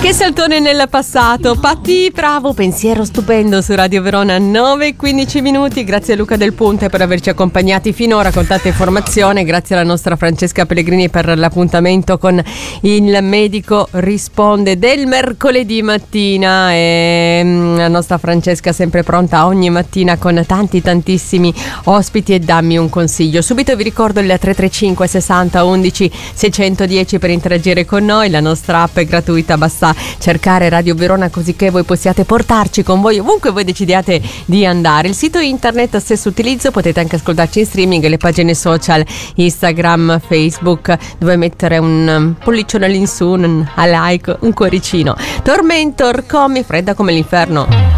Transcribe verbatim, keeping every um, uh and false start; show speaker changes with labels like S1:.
S1: Che saltone nel passato, Patti Bravo, pensiero stupendo su Radio Verona, nove e quindici minuti. Grazie a Luca Del Ponte per averci accompagnati finora con tanta informazione, grazie alla nostra Francesca Pellegrini per l'appuntamento con il medico risponde del mercoledì mattina, e la nostra Francesca sempre pronta ogni mattina con tanti tantissimi ospiti. E dammi un consiglio, subito vi ricordo il tre tre cinque sessanta undici seicentodieci per interagire con noi. La nostra app è gratuita, basta cercare Radio Verona così che voi possiate portarci con voi ovunque voi decidiate di andare. Il sito internet a stesso utilizzo, potete anche ascoltarci in streaming, le pagine social Instagram, Facebook, dove mettere un pollicione all'insù, un like, un cuoricino. Tormentor, Come fredda come l'inferno.